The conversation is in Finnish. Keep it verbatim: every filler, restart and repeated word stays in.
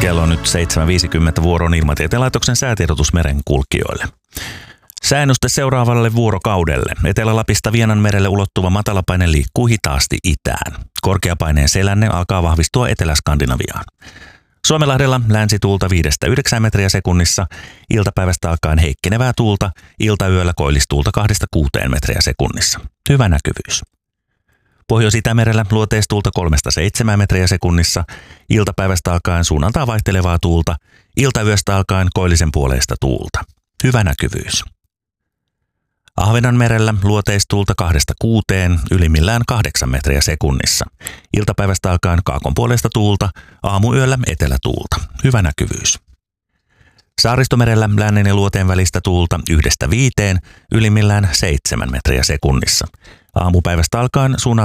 Kello on nyt seitsemän viisikymmentä vuoron Ilmatieteen laitoksen säätiedotus merenkulkijoille. Sääennuste seuraavalle vuorokaudelle. Etelä-Lapista Vienanmerelle ulottuva matalapaine liikkuu hitaasti itään. Korkeapaineen selänne alkaa vahvistua Etelä-Skandinaviaan. Suomenlahdella länsituulta viidestä yhdeksään metriä sekunnissa, iltapäivästä alkaen heikkenevää tuulta, iltayöllä koillistuulta kahdesta kuuteen metriä sekunnissa. Hyvä näkyvyys. Pohjois-Itämerellä luoteistuulta kolmesta seitsemään metriä sekunnissa, iltapäivästä alkaen suunnaltaan vaihtelevaa tuulta, iltayöstä alkaen koillisen puoleista tuulta. Hyvä näkyvyys. Ahvenanmerellä luoteistuulta kahdesta kuuteen, ylimmillään kahdeksan metriä sekunnissa. Iltapäivästä alkaen kaakon puolesta tuulta, aamuyöllä etelätuulta. Hyvä näkyvyys. Saaristomerellä lännen ja luoteen välistä tuulta yhdestä viiteen, ylimmillään seitsemän metriä sekunnissa. Aamupäivästä alkaen suunnaltaan